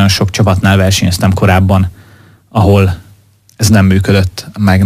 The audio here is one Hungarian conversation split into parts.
nagyon sok csapatnál versenyeztem korábban, ahol ez nem működött, meg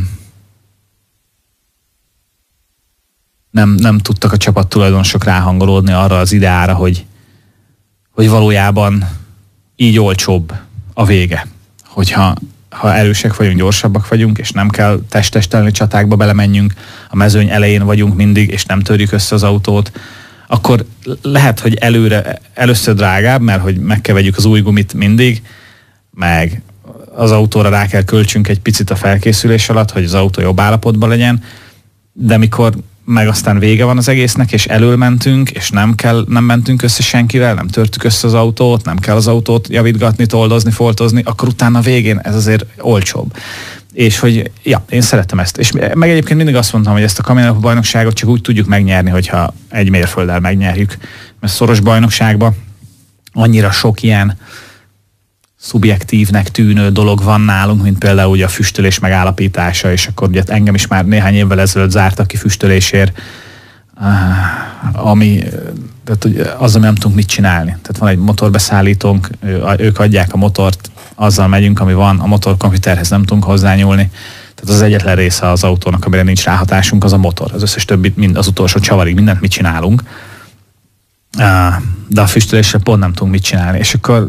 nem tudtak a csapattulajdonosok ráhangolódni arra az ideára, hogy valójában így olcsóbb a vége. Hogyha erősek vagyunk, gyorsabbak vagyunk, és nem kell test-testelni csatákba belemenjünk, a mezőny elején vagyunk mindig, és nem törjük össze az autót, akkor lehet, hogy először drágább, mert hogy meg kell vegyük az új gumit mindig, meg az autóra rá kell költsünk egy picit a felkészülés alatt, hogy az autó jobb állapotban legyen, de mikor meg aztán vége van az egésznek, és elől mentünk, és nem mentünk össze senkivel, nem törtük össze az autót, nem kell az autót javítgatni, toldozni, foltozni, akkor utána végén ez azért olcsóbb. És hogy, én szeretem ezt. És meg egyébként mindig azt mondtam, hogy ezt a Kamion bajnokságot csak úgy tudjuk megnyerni, hogyha egy mérfölddel megnyerjük. Mert szoros bajnokságban annyira sok ilyen szubjektívnek tűnő dolog van nálunk, mint például ugye a füstölés megállapítása, és akkor ugye engem is már néhány évvel ezelőtt zártak ki füstölésért, azzal nem tudunk mit csinálni. Tehát van egy motorbeszállítónk, ők adják a motort, azzal megyünk, ami van, a motorkomputerhez nem tudunk hozzányúlni. Tehát az egyetlen része az autónak, amire nincs ráhatásunk, az a motor. Az összes többit, mind az utolsó csavarig mindent mit csinálunk. De a füstöléssel pont nem tudunk mit csinálni. És akkor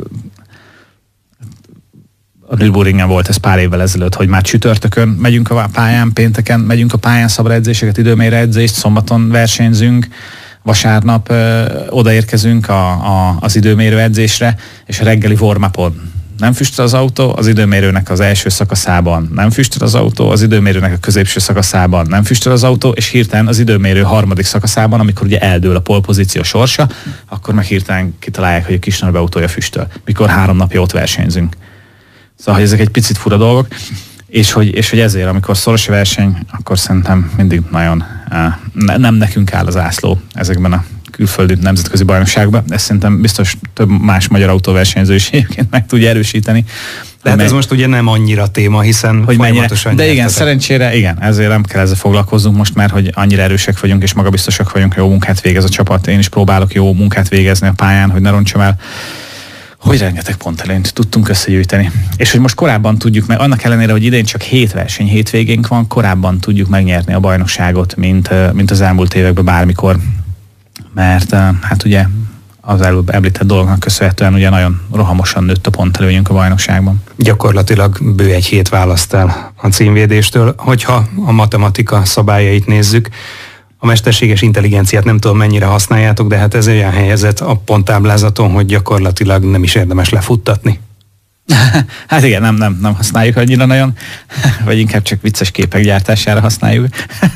a Nürburgringen volt ez pár évvel ezelőtt, hogy már csütörtökön megyünk a pályán, pénteken megyünk a pályán, szabad edzéseket, időmérő edzést, szombaton versenyzünk, vasárnap odaérkezünk az időmérő edzésre, és a reggeli warm-upon nem füstöl az autó, az időmérőnek az első szakaszában nem füstöl az autó, az időmérőnek a középső szakaszában nem füstöl az autó, és hirtelen az időmérő harmadik szakaszában, amikor ugye eldől a polpozíció sorsa, akkor meg hirtelen kitalálják, hogy a Kisnarbe autója füstöl, mikor 3 napja ott versenyzünk. Szóval, hogy ezek egy picit fura dolgok, és hogy ezért, amikor szoros a verseny, akkor szerintem mindig nagyon nem nekünk áll az ászló ezekben a külföldi nemzetközi bajnokságban. Ezt szerintem biztos több más magyar autóversenyző is egyébként meg tudja erősíteni. De hát ez most ugye nem annyira téma, hiszen hogy folyamatosan de igen, szerencsére igen, ezért nem kell ezzel foglalkoznunk most már, hogy annyira erősek vagyunk és magabiztosak vagyunk, jó munkát végez a csapat. Én is próbálok jó munkát végezni a pályán, hogy ne rontsam el, hogy rengeteg pontelényt tudtunk összegyűjteni. És hogy most korábban tudjuk meg, annak ellenére, hogy idén csak 7 verseny, hétvégénk van, korábban tudjuk megnyerni a bajnokságot, mint az elmúlt években bármikor. Mert hát ugye az előbb említett dolognak köszönhetően ugye nagyon rohamosan nőtt a pontelőnyünk a bajnokságban. Gyakorlatilag bő egy hét választ el a címvédéstől. Hogyha a matematika szabályait nézzük, a mesterséges intelligenciát nem tudom mennyire használjátok, de hát ez olyan helyzet a ponttáblázaton, hogy gyakorlatilag nem is érdemes lefuttatni. Hát igen, nem használjuk annyira nagyon, vagy inkább csak vicces képek gyártására használjuk.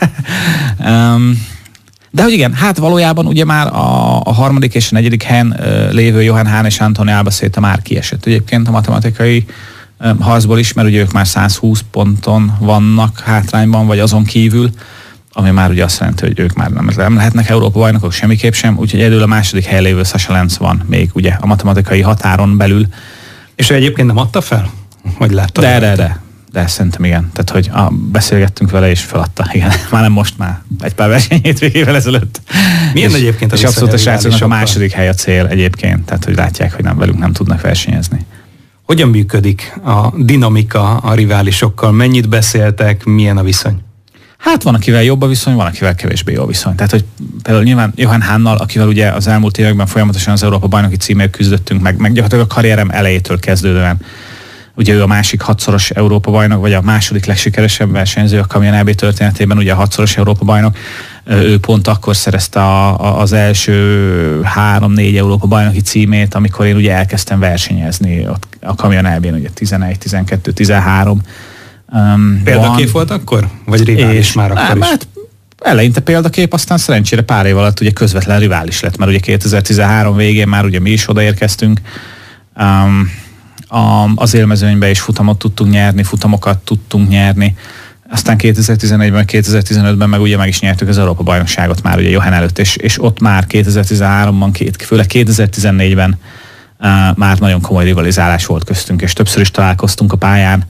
De hogy igen, hát valójában ugye már a harmadik és a negyedik helyen lévő Johan Hahn és Antoni Albacete már kiesett egyébként a matematikai harcból is, mert ugye ők már 120 ponton vannak hátrányban, vagy azon kívül, ami már ugye azt jelenti, hogy ők már nem lehetnek Európa-bajnokok semmiképp sem, úgyhogy egyedül a második helyen lévő Sascha Lenz van még ugye a matematikai határon belül. És ő egyébként nem adta fel? Hogy láttad? De szerintem igen. Tehát, hogy beszélgettünk vele és feladta. Igen, már nem most, már egy pár verseny hétvégével ezelőtt. Milyen egyébként és abszolút a srácoknak a második hely a cél egyébként. Tehát, hogy látják, hogy velünk nem tudnak versenyezni. Hogyan működik a dinamika a riválisokkal? Mennyit beszéltek? Milyen a viszony? Hát van, akivel jobb a viszony, van, akivel kevésbé jó a viszony. Tehát, hogy például nyilván Johan Hahnnal, akivel ugye az elmúlt években folyamatosan az Európa-bajnoki címért küzdöttünk, meg gyakorlatilag a karrierem elejétől kezdődően. Ugye ő a másik 6-szoros Európa-bajnok, vagy a második legsikeresebb versenyző a Kamion EB történetében, ugye a 6-szoros Európa-bajnok. Ő pont akkor szerezte az első 3-4 Európa-bajnoki címét, amikor én ugye elkezdtem versenyezni ott a Kamion EB-n, ugye 11, 12, 13. Példakép volt akkor? Vagy rivális már akkor is? Hát eleinte példakép, aztán szerencsére pár év alatt ugye közvetlen rivális lett, mert ugye 2013 végén már ugye mi is odaérkeztünk. Az élmezőnybe is futamokat tudtunk nyerni. Aztán 2014-ben, 2015-ben meg ugye meg is nyertük az Európa-bajnokságot már ugye Johan előtt, és ott már 2013-ban, főleg 2014-ben már nagyon komoly rivalizálás volt köztünk, és többször is találkoztunk a pályán.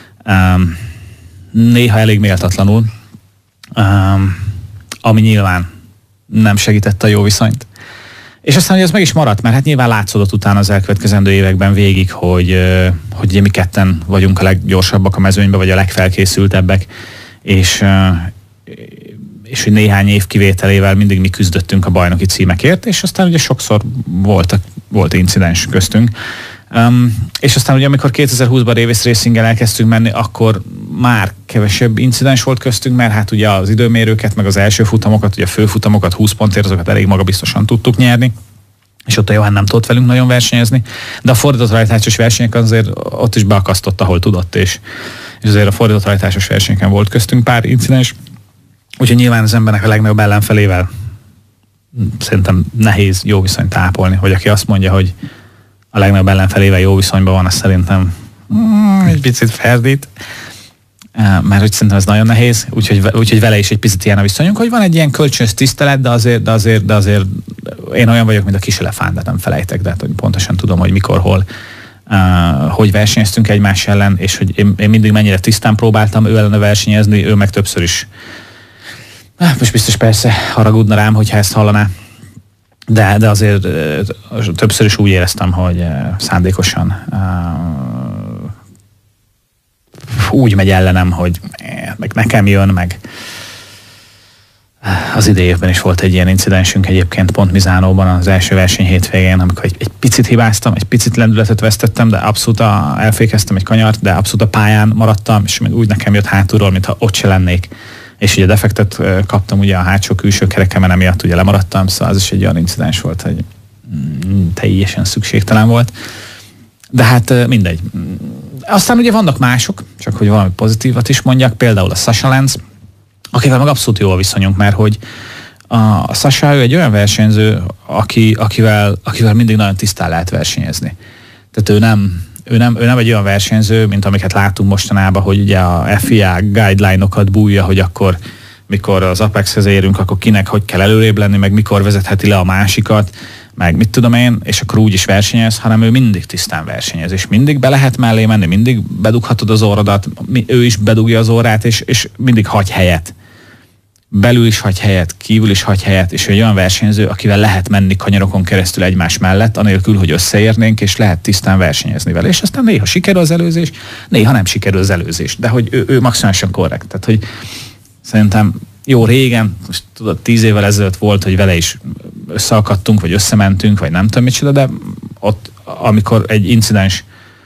Néha elég méltatlanul, ami nyilván nem segítette a jó viszonyt. És aztán, hogy ez meg is maradt, mert hát nyilván látszódott utána az elkövetkezendő években végig, hogy ugye mi ketten vagyunk a leggyorsabbak a mezőnyben, vagy a legfelkészültebbek, és hogy néhány év kivételével mindig mi küzdöttünk a bajnoki címekért, és aztán ugye sokszor volt incidens köztünk. És aztán ugye amikor 2020-ban Davis Racinggel elkezdtünk menni, akkor már kevesebb incidens volt köztünk, mert hát ugye az időmérőket, meg az első futamokat, ugye a főfutamokat 20 pontért, azokat elég magabiztosan tudtuk nyerni, és ott a Johan nem tudott velünk nagyon versenyezni, de a fordított rajtásos versenyeken azért ott is beakasztott, ahol tudott, és azért a fordított rajtásos versenyeken volt köztünk pár incidens, úgyhogy nyilván az embernek a legnagyobb ellenfelével szerintem nehéz jó viszonyt ápolni, hogy aki azt mondja, hogy a legnagyobb ellenfelével jó viszonyban van, az szerintem egy picit ferdít, mert hogy szerintem ez nagyon nehéz, úgyhogy vele is egy picit ilyen a viszonyunk, hogy van egy ilyen kölcsönös tisztelet, de azért én olyan vagyok, mint a kis elefánt, de nem felejtek, de hát, hogy pontosan tudom, hogy mikor, hol, hogy versenyeztünk egymás ellen, és hogy én mindig mennyire tisztán próbáltam ő ellene versenyezni, ő meg többször is. Most biztos persze haragudna rám, hogyha ezt hallaná. De azért többször is úgy éreztem, hogy szándékosan úgy megy ellenem, hogy meg nekem jön, meg az idei évben is volt egy ilyen incidensünk egyébként pont Misánóban az első verseny hétvégén, amikor egy picit hibáztam, egy picit lendületet vesztettem, de abszolút elfékeztem egy kanyart, de abszolút a pályán maradtam, és még úgy nekem jött hátulról, mintha ott se lennék. És ugye defektet kaptam ugye a hátsó külső kerekemen, emiatt ugye lemaradtam, szóval az is egy olyan incidens volt, hogy teljesen szükségtelen volt. De hát mindegy. Aztán ugye vannak mások, csak hogy valami pozitívat is mondjak, például a Sasha Lenz, akivel meg abszolút jó a viszonyunk, mert hogy a Sasha ő egy olyan versenyző, akivel mindig nagyon tisztán lehet versenyezni. Tehát ő nem egy olyan versenyző, mint amiket látunk mostanában, hogy ugye a FIA guideline-okat bújja, hogy akkor, mikor az Apexhez érünk, akkor kinek hogy kell előrébb lenni, meg mikor vezetheti le a másikat, meg mit tudom én, és akkor úgy is versenyez, hanem ő mindig tisztán versenyez, és mindig be lehet mellé menni, mindig bedughatod az orrodat, ő is bedugja az orrát, és mindig hagy helyet. Belül is hagy helyet, kívül is hagy helyet, és egy olyan versenyző, akivel lehet menni kanyarokon keresztül egymás mellett, anélkül, hogy összeérnénk, és lehet tisztán versenyezni vele. És aztán néha sikerül az előzés, néha nem sikerül az előzés, de hogy ő maximálisan korrekt. Tehát, hogy szerintem jó régen, most tudod, 10 évvel ezelőtt volt, hogy vele is összeakadtunk, vagy összementünk, vagy nem tudom micsoda, de ott, amikor egy incidens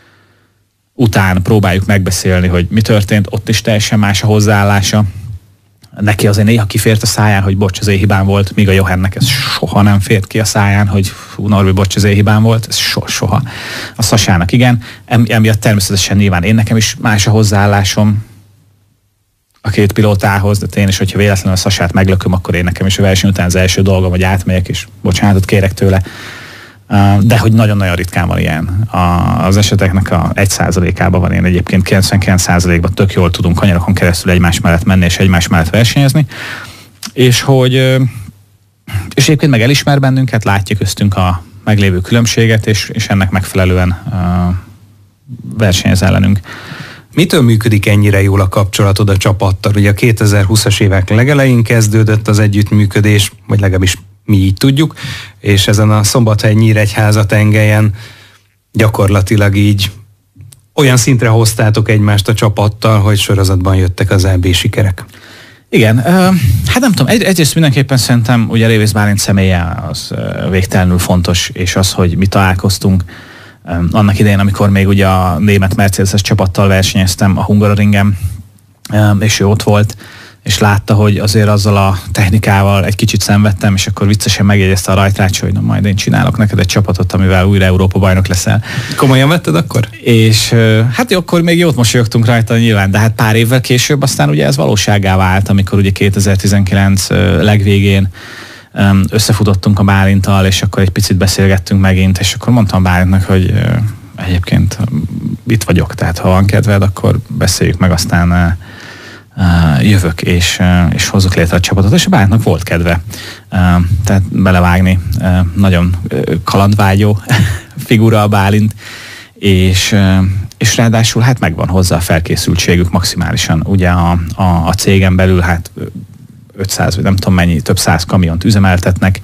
után próbáljuk megbeszélni, hogy mi történt, ott is teljesen más a hozzáállása. Neki azért néha kifért a száján, hogy bocs, az én hibám volt, míg a Johannek ez soha nem fért ki a száján, hogy Norbi, bocs, az én hibám volt, ez soha. A Sasának igen, emiatt természetesen nyilván én nekem is más a hozzáállásom a két pilótához, de én is, hogyha véletlenül a Sasát meglököm, akkor én nekem is a verseny után az első dolgom, hogy átmegyek, és bocsánatot kérek tőle. De hogy nagyon-nagyon ritkán van ilyen. Az eseteknek a 1%-ában van, én egyébként 99%-ban tök jól tudunk kanyarokon keresztül egymás mellett menni, és egymás mellett versenyezni. És egyébként meg elismer bennünket, látja köztünk a meglévő különbséget, és ennek megfelelően versenyez ellenünk. Mitől működik ennyire jól a kapcsolatod a csapattal? Ugye a 2020-as évek legelején kezdődött az együttműködés, vagy legalábbis mi így tudjuk, és ezen a Szombathely-Nyíregyháza tengelyen gyakorlatilag így olyan szintre hoztátok egymást a csapattal, hogy sorozatban jöttek az EB sikerek. Igen, hát nem tudom, egyrészt mindenképpen szerintem ugye Révész Bálint személye az végtelenül fontos, és az, hogy mi találkoztunk annak idején, amikor még ugye a német Mercedes csapattal versenyeztem a Hungaroringen, és ő ott volt, és látta, hogy azért azzal a technikával egy kicsit szenvedtem, és akkor viccesen megjegyezte a rajtrács, hogy na majd én csinálok neked egy csapatot, amivel újra Európa bajnok leszel. Komolyan vetted akkor? És hát akkor még jót mosolyogtunk rajta nyilván, de hát pár évvel később aztán ugye ez valósággá vált, amikor ugye 2019 legvégén összefutottunk a Bálinttal, és akkor egy picit beszélgettünk megint, és akkor mondtam Bálintnak, hogy egyébként itt vagyok, tehát ha van kedved, akkor beszéljük meg, aztán jövök, és hozzuk létre a csapatot, és a Bálintnak volt kedve tehát belevágni. Nagyon kalandvágyó figura a Bálint, és ráadásul hát megvan hozzá a felkészültségük maximálisan. Ugye a cégen belül hát 500, vagy nem tudom mennyi, több 100 kamiont üzemeltetnek.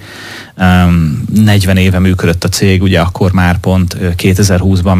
40 éve működött a cég, ugye akkor már pont 2020-ban,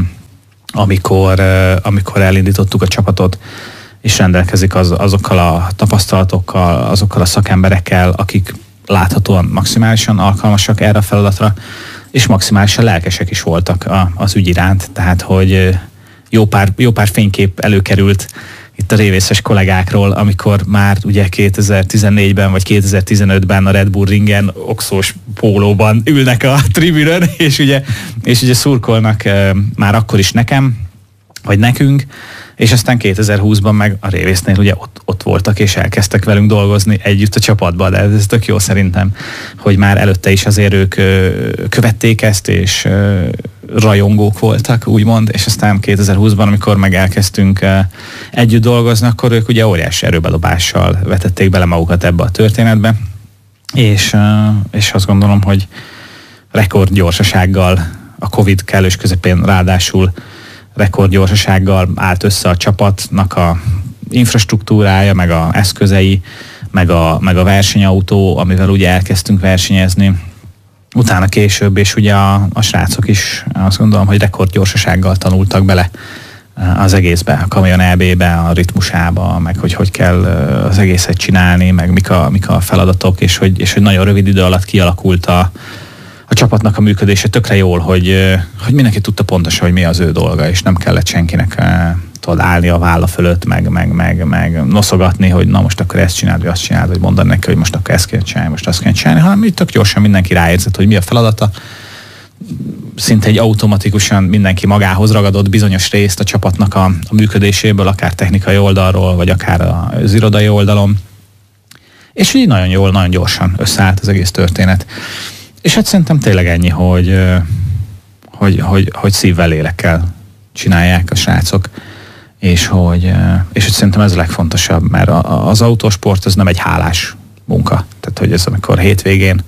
amikor elindítottuk a csapatot, és rendelkezik azokkal a tapasztalatokkal, azokkal a szakemberekkel, akik láthatóan maximálisan alkalmasak erre a feladatra, és maximálisan lelkesek is voltak az ügy iránt. Tehát, hogy jó pár fénykép előkerült itt a révészes kollégákról, amikor már ugye 2014-ben vagy 2015-ben a Red Bull ringen oxós pólóban ülnek a tribünön, és ugye szurkolnak már akkor is nekem, vagy nekünk, és aztán 2020-ban meg a révésznél ugye ott voltak, és elkezdtek velünk dolgozni együtt a csapatban, de ez tök jó szerintem, hogy már előtte is azért ők követték ezt, és rajongók voltak, úgymond, és aztán 2020-ban, amikor meg elkezdtünk együtt dolgozni, akkor ők ugye óriási erőbedobással vetették bele magukat ebbe a történetbe, és azt gondolom, hogy rekordgyorsasággal, a Covid kellős közepén ráadásul rekordgyorsasággal állt össze a csapatnak a infrastruktúrája, meg a eszközei, meg a versenyautó, amivel ugye elkezdtünk versenyezni. Utána később, és ugye a srácok is azt gondolom, hogy rekordgyorsasággal tanultak bele az egészbe, a Kamion EB-be, a ritmusába, meg hogy kell az egészet csinálni, meg mik a feladatok, és hogy nagyon rövid idő alatt kialakult a csapatnak a működése tökre jól, hogy mindenki tudta pontosan, hogy mi az ő dolga, és nem kellett senkinek állni a válla fölött, meg noszogatni, hogy na most akkor ezt csináld, vagy azt csináld, vagy mondani neki, hogy most akkor ezt kell csinálni, most azt kell csinálni, hanem így tök gyorsan mindenki ráérzett, hogy mi a feladata. Szinte egy automatikusan mindenki magához ragadott bizonyos részt a csapatnak a működéséből, akár technikai oldalról, vagy akár az irodai oldalon. És így nagyon jól, nagyon gyorsan összeállt az egész történet. És hát szerintem tényleg ennyi, hogy szívvel, lélekkel csinálják a srácok, és hogy szerintem ez a legfontosabb, mert az autósport az nem egy hálás munka. Tehát, hogy ez amikor hétvégén,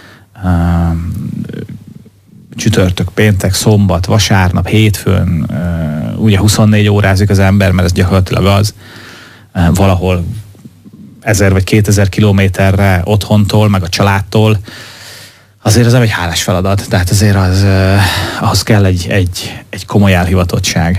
csütörtök, péntek, szombat, vasárnap, hétfőn, ugye 24 órázik az ember, mert ez gyakorlatilag az, valahol 1000 vagy 2000 kilométerre otthontól, meg a családtól, azért az nem egy hálás feladat, tehát azért ahhoz kell egy komoly elhivatottság,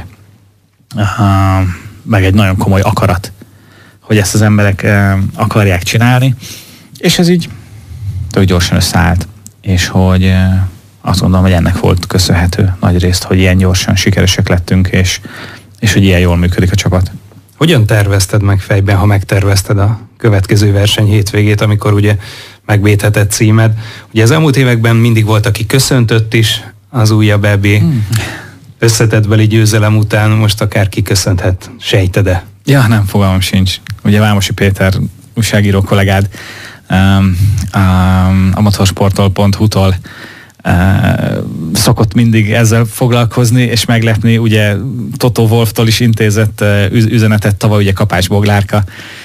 meg egy nagyon komoly akarat, hogy ezt az emberek akarják csinálni, és ez így tök gyorsan összeállt, és hogy azt gondolom, hogy ennek volt köszönhető nagy részt, hogy ilyen gyorsan sikeresek lettünk, és hogy ilyen jól működik a csapat. Hogyan tervezted meg fejben, ha megtervezted a következő verseny hétvégét, amikor ugye megvédhetett címed? Ugye az elmúlt években mindig volt, aki köszöntött is az újabb EB összetettbeli győzelem után, most akár kiköszönthet, sejted-e? Ja, nem, fogalmam sincs. Ugye Vámosi Péter újságíró kollégád a motorsportol.hu-tól szokott mindig ezzel foglalkozni és meglepni, ugye Toto Wolftól is intézett üzenetet tavaly, ugye Kapás Boglárka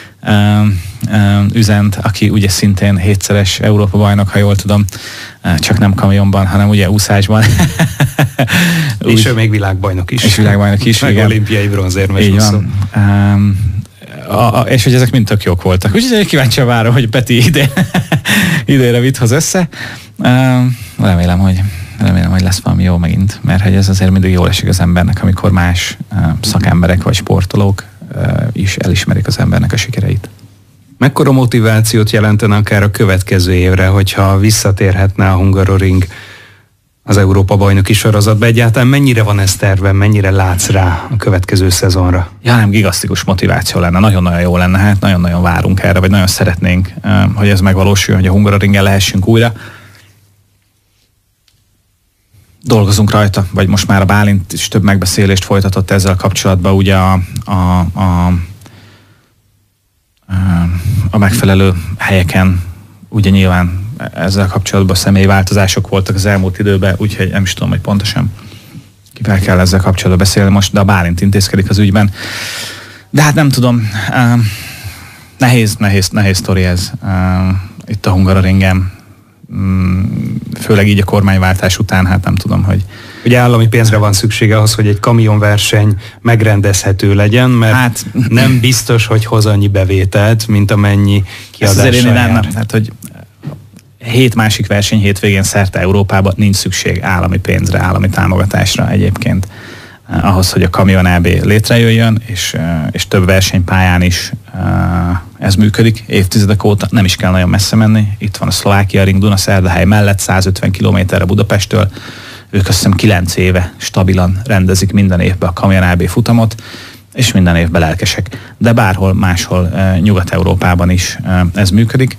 üzent, aki ugye szintén 7-szeres Európa bajnok, ha jól tudom, csak nem kamionban, hanem ugye úszásban. És ő még világbajnok is. És világbajnok is, meg igen. Olimpiai bronzérmes. Így van. És hogy ezek mind tök jók voltak. Úgyhogy kíváncsian várom, hogy Peti idénre mit hoz össze. Remélem, hogy lesz valami jó megint, mert hogy ez azért mindig jól esik az embernek, amikor más szakemberek vagy sportolók is elismerik az embernek a sikereit. Mekkora motivációt jelentene akár a következő évre, hogyha visszatérhetne a Hungaroring az Európa bajnoki sorozatba? Egyáltalán mennyire van ez terve, mennyire látsz rá a következő szezonra? Ja, nem, gigasztikus motiváció lenne, nagyon-nagyon jó lenne, hát nagyon-nagyon várunk erre, vagy nagyon szeretnénk, hogy ez megvalósuljon, hogy a Hungaroringen lehessünk újra. Dolgozunk rajta, vagy most már a Bálint is több megbeszélést folytatott ezzel kapcsolatban, ugye a megfelelő helyeken, ugye nyilván ezzel kapcsolatban személyi változások voltak az elmúlt időben, úgyhogy nem is tudom, hogy pontosan kivel kell ezzel kapcsolatban beszélni most, de a Bálint intézkedik az ügyben. De hát nem tudom, nehéz sztori ez itt a Hungaroringen, főleg így a kormányváltás után, hát nem tudom, hogy Ugye állami pénzre van szüksége ahhoz, hogy egy kamionverseny megrendezhető legyen, mert nem biztos, hogy hoz annyi bevételt, mint amennyi kiadással jár. Nem. Hát, hogy 7 másik verseny hétvégén szerte Európában nincs szükség állami pénzre, állami támogatásra egyébként ahhoz, hogy a Kamion AB létrejöjjön, és több versenypályán is ez működik évtizedek óta, nem is kell nagyon messze menni. Itt van a Szlovákia Ring Dunaszerdahely mellett, 150 kilométerre Budapesttől. Ők azt hiszem 9 éve stabilan rendezik minden évben a Kamion AB futamot, és minden évben lelkesek. De bárhol máshol Nyugat-Európában is ez működik.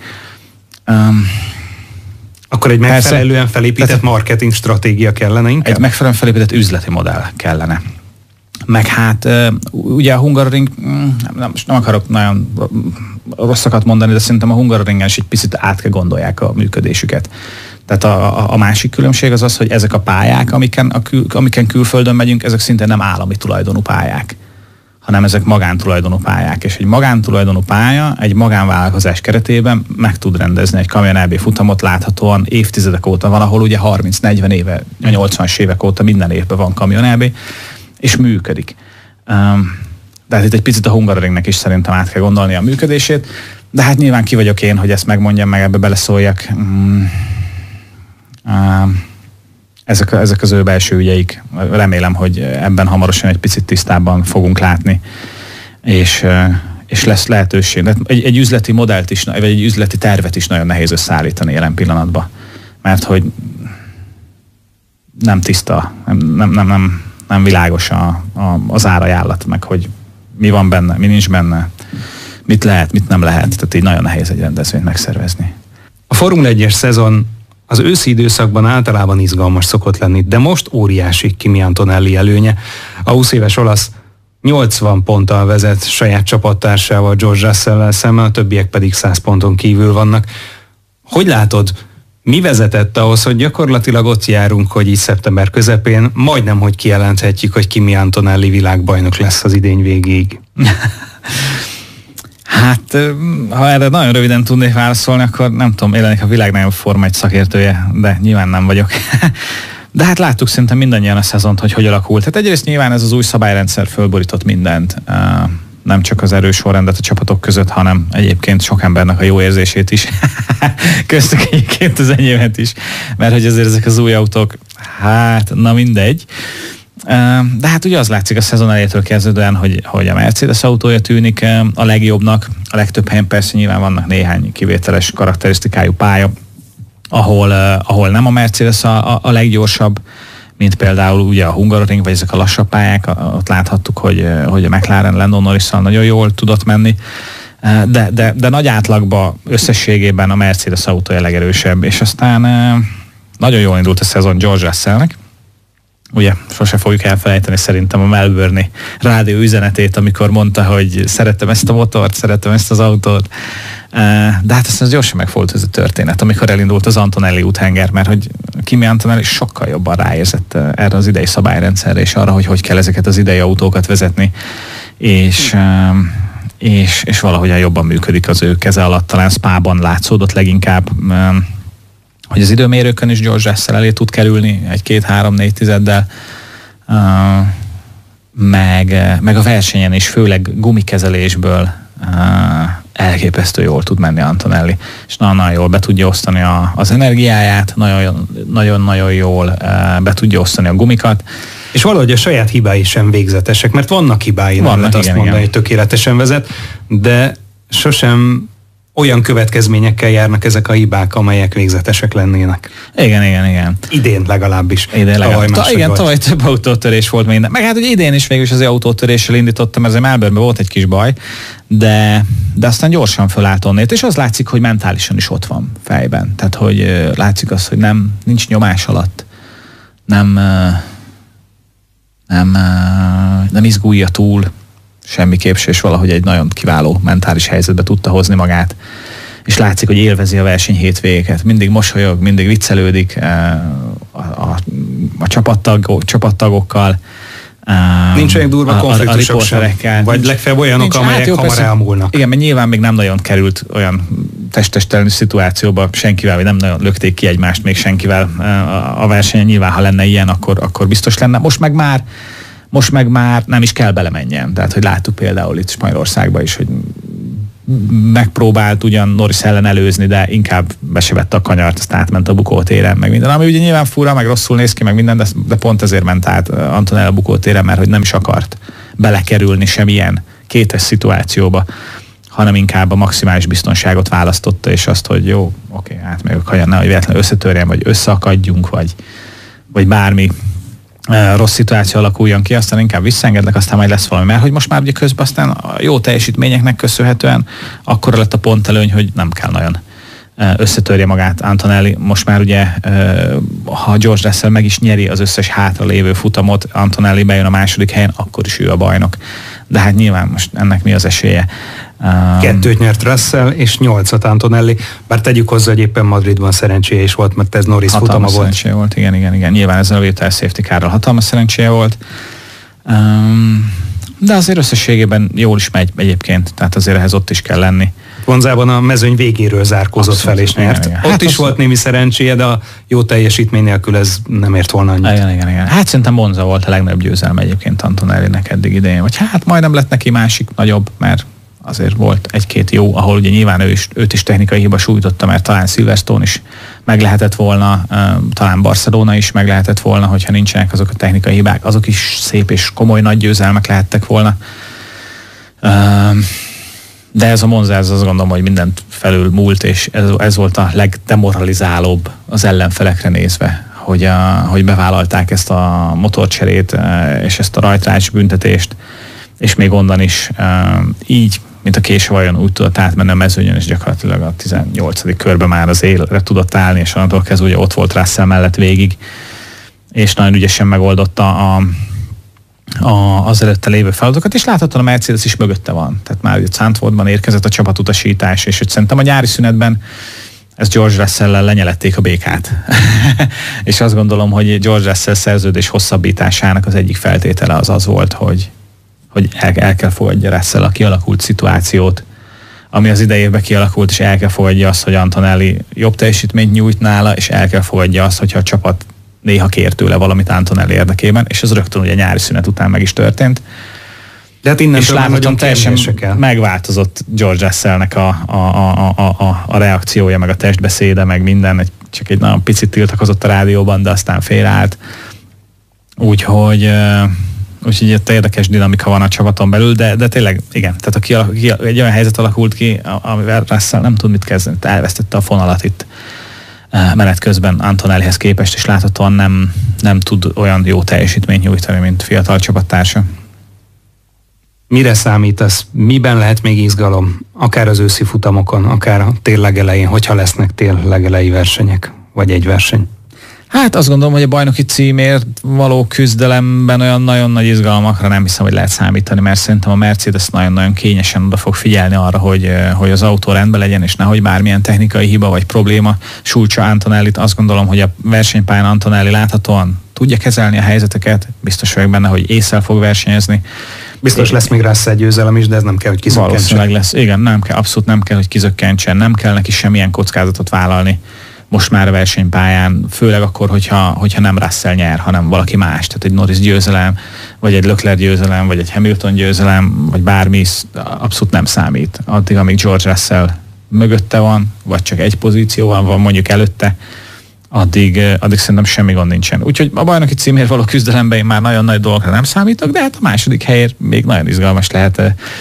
Akkor egy megfelelően felépített marketing stratégia kellene inkább? Egy megfelelően felépített üzleti modell kellene. Meg hát ugye a Hungaroring, nem akarok nagyon rosszakat mondani, de szerintem a Hungaroringen is egy picit át kell gondolják a működésüket. Tehát a másik különbség az, hogy ezek a pályák, amiken külföldön megyünk, ezek szinte nem állami tulajdonú pályák, hanem ezek magántulajdonú pályák. És egy magántulajdonú pálya egy magánvállalkozás keretében meg tud rendezni egy Kamion AB futamot láthatóan évtizedek óta. Van, ahol ugye 30-40 éve, a 80-as évek óta minden évben van Kamion AB, és működik. De hát itt egy picit a Hungaroringnek is szerintem át kell gondolni a működését, de hát nyilván ki vagyok én, hogy ezt megmondjam, meg ebbe beleszóljak. Ezek az ő belső ügyeik. Remélem, hogy ebben hamarosan egy picit tisztábban fogunk látni, és lesz lehetőség. De egy üzleti modellt is, vagy egy üzleti tervet is nagyon nehéz összeállítani jelen pillanatban, mert hogy nem tiszta, nem világos az árajánlat, meg hogy mi van benne, mi nincs benne, mit lehet, mit nem lehet. Tehát így nagyon nehéz egy rendezvényt megszervezni. A Formula 1-es szezon az őszi időszakban általában izgalmas szokott lenni, de most óriási Kimi Antonelli előnye. A 20 éves olasz 80 ponttal vezet saját csapattársával, George Russell-lel szemben, a többiek pedig 100 ponton kívül vannak. Hogy látod, mi vezetett ahhoz, hogy gyakorlatilag ott járunk, hogy így szeptember közepén majdnem, hogy kijelenthetjük, hogy Kimi Antonelli világbajnok lesz az idény végéig? Hát, ha erre nagyon röviden tudnék válaszolni, akkor nem tudom, én lennék a világ nagyobb Forma 1 szakértője, de nyilván nem vagyok. De hát láttuk szerintem mindannyian a szezont, hogy alakult. Hát egyrészt nyilván ez az új szabályrendszer fölborított mindent. Nem csak az erős sorrendet a csapatok között, hanem egyébként sok embernek a jó érzését is. Köztük egyébként az enyémet is. Mert hogy azért ezek az új autók, hát na mindegy. De hát ugye az látszik a szezon elejétől kezdődően, hogy a Mercedes autója tűnik a legjobbnak. A legtöbb helyen persze nyilván vannak néhány kivételes karakterisztikájú pálya, ahol nem a Mercedes a leggyorsabb, mint például ugye a Hungaroring, vagy ezek a lassabb pályák, ott láthattuk, hogy a McLaren Lando Norrisszal nagyon jól tudott menni, de nagy átlagban összességében a Mercedes autója legerősebb, és aztán nagyon jól indult a szezon George Russellnek. Ugye sose fogjuk elfelejteni szerintem a Melbourne-i rádió üzenetét, amikor mondta, hogy szeretem ezt a motort, szeretem ezt az autót. De hát aztán gyorsan megfordult ez a történet, amikor elindult az Antonelli úthenger, mert hogy Kimi Antonelli sokkal jobban ráérzett erre az idei szabályrendszerre, és arra, hogy kell ezeket az idei autókat vezetni, és valahogyan jobban működik az ő keze alatt. Talán Spában látszódott leginkább, hogy az időmérőkön is George Russell elé tud kerülni egy 2-3-4 tizeddel, meg a versenyen is, főleg gumikezelésből elképesztő jól tud menni Antonelli, és nagyon jól be tudja osztani az energiáját, nagyon-nagyon jól be tudja osztani a gumikat. És valahogy a saját hibái sem végzetesek, mert vannak hibái, nem lehet azt mondani, hogy tökéletesen vezet, de sosem olyan következményekkel járnak ezek a hibák, amelyek végzetesek lennének. Igen. Idén legalábbis. Tavaly több autótörés volt minden. Meg hát, hogy idén is végül is az autótöréssel indítottam, ezért Melbourne-ben volt egy kis baj, de aztán gyorsan fölállt onnét, és az látszik, hogy mentálisan is ott van fejben. Tehát, hogy látszik az, hogy nincs nyomás alatt, nem izgulja túl, semmiképp se, és valahogy egy nagyon kiváló mentális helyzetbe tudta hozni magát. És látszik, hogy élvezi a verseny hétvégéket. Mindig mosolyog, mindig viccelődik a csapattagokkal. Nincs olyan durva konfliktusok sem, vagy legfeljebb olyanok, amelyek hamar elmúlnak. Igen, mert nyilván még nem nagyon került olyan testestelenű szituációba senkivel, vagy nem nagyon lökték ki egymást még senkivel a versenyen. Nyilván, ha lenne ilyen, akkor biztos lenne. Most meg már nem is kell belemenjen. Tehát, hogy láttuk például itt Spanyolországban is, hogy megpróbált ugyan Norris ellen előzni, de inkább be se vette a kanyart, azt átment a bukótéren, meg minden. Ami ugye nyilván fura, meg rosszul néz ki, meg minden, de pont ezért ment át Antonelli a bukótéren, mert hogy nem is akart belekerülni semmilyen kétes szituációba, hanem inkább a maximális biztonságot választotta, és azt, hogy jó, oké, átmegy a kanyar, nehogy véletlenül összetörjen, vagy összeakadjunk, vagy bármi rossz szituáció alakuljon ki, aztán inkább visszaengedlek, aztán majd lesz valami. Mert hogy most már ugye közben aztán a jó teljesítményeknek köszönhetően akkora lett a pontelőny, hogy nem kell nagyon összetörje magát Antonelli. Most már ugye, ha George Russell meg is nyeri az összes hátra lévő futamot, Antonelli bejön a második helyen, akkor is ő a bajnok. De hát nyilván most ennek mi az esélye? 2 nyert Russell, és 8 Antonelli, bár tegyük hozzá, hogy éppen Madridban szerencséje is volt, mert ez Norris futama volt. Igen. Nyilván ezzel a virtual safety carral hatalmas szerencséje volt. De azért összességében jól is megy egyébként, tehát azért ehhez ott is kell lenni. Monzában a mezőny végéről zárkózott fel és nyert. Igen. Ott is volt némi szerencséje, de a jó teljesítmény nélkül ez nem ért volna annyit. Igen. Hát szerintem Monza volt a legnagyobb győzelme egyébként Antonellinek eddig idején. Vagy hát majdnem lett neki másik nagyobb, mert azért volt egy-két jó, ahol ugye nyilván őt is technikai hiba sújtotta, mert talán Silverstone is meg lehetett volna, talán Barcelona is meg lehetett volna, hogyha nincsenek azok a technikai hibák, azok is szép és komoly nagy győzelmek lehettek volna. De ez a Monza, ez azt gondolom, hogy mindent felül múlt, és ez volt a legdemoralizálóbb az ellenfelekre nézve, hogy bevállalták ezt a motorcserét, és ezt a rajtrács büntetést, és még onnan is így, mint a késvajon úgy tudott átmenni a mezőnyön, és gyakorlatilag a 18. körben már az élre tudott állni, és onnantól kezdve ugye ott volt Russell mellett végig, és nagyon ügyesen megoldotta az előtte lévő feladatokat, és láthatóan a Mercedes is mögötte van. Tehát már ugye Zandvoortban érkezett a csapatutasítás, és hogy szerintem a nyári szünetben ezt George Russell-lel lenyelették a békát. És azt gondolom, hogy George Russell szerződés hosszabbításának az egyik feltétele az volt, hogy el kell fogadja Russell a kialakult szituációt, ami az idejében kialakult, és el kell fogadja azt, hogy Antonelli jobb teljesítményt nyújt nála, és el kell fogadja azt, hogyha a csapat néha kér tőle valamit Antonelli érdekében, és ez rögtön ugye nyári szünet után meg is történt. De hát és láthatóan teljesen megváltozott George Russellnek a reakciója, meg a testbeszéde, meg minden, csak egy nagyon picit tiltakozott a rádióban, de aztán félreállt. Úgyhogy itt érdekes dinamika van a csapaton belül, de tényleg igen, tehát egy olyan helyzet alakult ki, amivel Russell nem tud mit kezdeni, elvesztette a fonalat itt menet közben Antonellihez képest, és láthatóan nem tud olyan jó teljesítményt nyújtani, mint fiatal csapattársa. Mire számítasz? Miben lehet még izgalom? Akár az őszi futamokon, akár a tél legelején, hogyha lesznek tél legelei versenyek, vagy egy verseny? Hát azt gondolom, hogy a bajnoki címért való küzdelemben olyan nagyon nagy izgalmakra nem hiszem, hogy lehet számítani, mert szerintem a Mercedes nagyon-nagyon kényesen oda fog figyelni arra, hogy az autó rendben legyen, és nehogy bármilyen technikai hiba vagy probléma sújtsa Antonellit. Azt gondolom, hogy a versenypályán Antonelli láthatóan tudja kezelni a helyzeteket, biztos vagyok benne, hogy ésszel fog versenyezni. Biztos lesz még Russell győzelem is, de ez nem kell, hogy kizökkentsen. Valószínűleg lesz. Igen, abszolút nem kell, hogy kizökkentsen, nem kell neki semmilyen kockázatot vállalni most már a versenypályán, főleg akkor, hogyha nem Russell nyer, hanem valaki más. Tehát egy Norris győzelem, vagy egy Leclerc győzelem, vagy egy Hamilton győzelem, vagy bármi abszolút nem számít. Addig, amíg George Russell mögötte van, vagy csak egy pozícióval van mondjuk előtte, addig szerintem semmi gond nincsen. Úgyhogy a bajnoki címért való küzdelemben én már nagyon nagy dolgokra nem számítok, de hát a második helyért még nagyon izgalmas lehet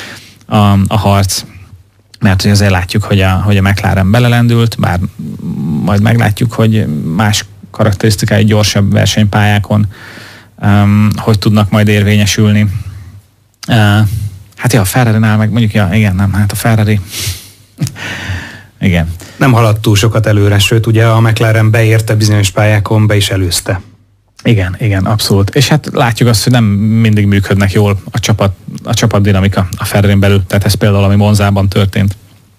a harc. Mert hogy azért látjuk, hogy a McLaren belelendült, bár majd meglátjuk, hogy más karakterisztikai gyorsabb versenypályákon hogy tudnak majd érvényesülni. Hát a Ferrari-nál meg mondjuk, a Ferrari igen. Nem haladt túl sokat előre, sőt ugye a McLaren beérte bizonyos pályákon, be is előzte. Igen, abszolút. És hát látjuk azt, hogy nem mindig működnek jól a csapat dinamika a Ferrarin belül. Tehát ez például, ami Monzában történt.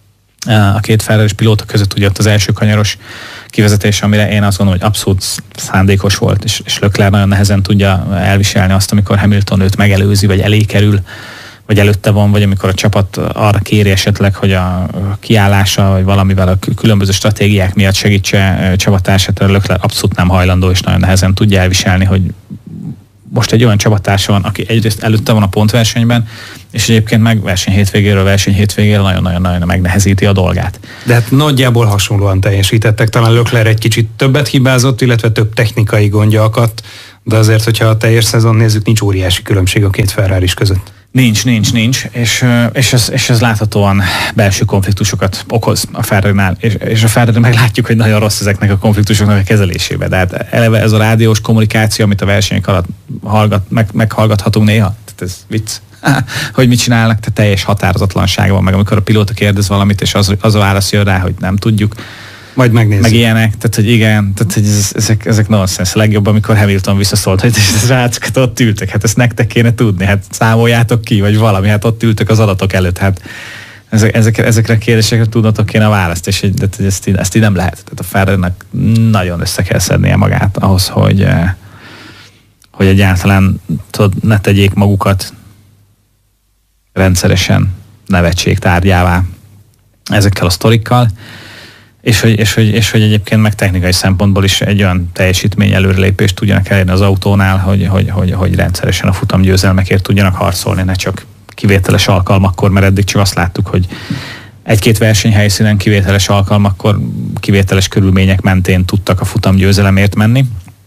a két Ferraris pilóta között ugye ott az első kanyaros kivezetés, amire én azt gondolom, hogy abszolút szándékos volt, és Leclerc nagyon nehezen tudja elviselni azt, amikor Hamilton őt megelőzi, vagy elé kerül, vagy előtte van, vagy amikor a csapat arra kéri esetleg, hogy a kiállása, vagy valamivel a különböző stratégiák miatt segítse csapattársát, Leclerc abszolút nem hajlandó, és nagyon nehezen tudja elviselni, hogy most egy olyan csapattársa van, aki egyrészt előtte van a pontversenyben, és egyébként meg verseny hétvégéről nagyon-nagyon megnehezíti a dolgát. De hát nagyjából hasonlóan teljesítettek. Talán Leclerc egy kicsit többet hibázott, illetve több technikai gondja akadt, de azért, hogyha a teljes szezon nézzük, nincs óriási különbség a két Ferraris között. Nincs, és ez láthatóan belső konfliktusokat okoz a Ferrarinál, és a Ferrari meglátjuk, hogy nagyon rossz ezeknek a konfliktusoknak a kezelésébe. De hát eleve ez a rádiós kommunikáció, amit a versenyek alatt meghallgathatunk néha, tehát ez vicc. Hogy mit csinálnak, tehát teljes határozatlanság van, meg amikor a pilóta kérdez valamit, és az a válasz jön rá, hogy nem tudjuk. Majd megnézzük. Meg ilyenek, tehát hogy igen, tehát hogy ezek nonsense. A legjobb, amikor Hamilton visszaszólt, hogy rácokat ott ültek, hát ezt nektek kéne tudni, hát számoljátok ki, vagy valami, hát ott ültök az adatok előtt, hát ezekre a kérdésekre tudnotok kéne a választ, és ezt így nem lehet. Tehát a Ferrarinak nagyon össze kell szednie magát ahhoz, hogy egyáltalán ne tegyék magukat rendszeresen nevetség tárgyává ezekkel a sztorikkal, és hogy egyébként meg technikai szempontból is egy olyan teljesítmény előrelépést tudjanak elérni az autónál, hogy rendszeresen a futamgyőzelmekért tudjanak harcolni, ne csak kivételes alkalmakkor, mert eddig csak azt láttuk, hogy egy-két versenyhelyszínen kivételes alkalmakkor, kivételes körülmények mentén tudtak a futamgyőzelemért menni,